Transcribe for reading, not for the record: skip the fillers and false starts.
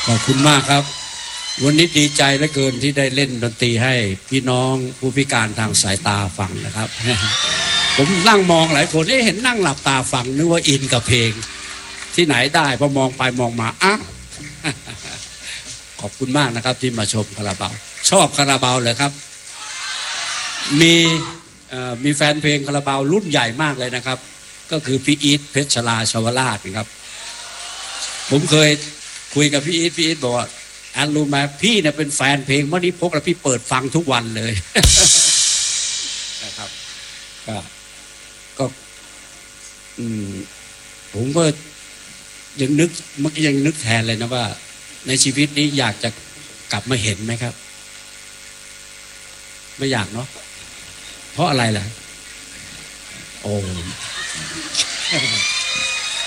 ขอบคุณมากครับวันนี้ดีใจเหลือเกินที่ได้เล่นดนตรีให้พี่น้องผู้พิการทางสายตาฟังนะครับ ผมนั่งมองหลายคนเห็นนั่งหลับตาฟังนึกว่าอินกับเพลงที่ไหนได้พอมองไปมองมาอ้าวขอบคุณมากนะครับที่มาชมคาราบาวชอบคาราบาวเลยครับมีแฟนเพลงคาราบาวรุ่นใหญ่มากเลยนะครับก็คือพี่อีทเพชรลาชวราชครับผมเคยคุยกับพี่อีทบอกว่าอันรู้ไหมพี่เนี่ยเป็นแฟนเพลงมณีพกแล้วพี่เปิดฟังทุกวันเลย นะครับก็ผมก็ยังนึกแทนเลยนะว่าในชีวิตนี้อยากจะกลับมาเห็นไหมครับไม่อยากเนาะเพราะอะไรล่ะโอ้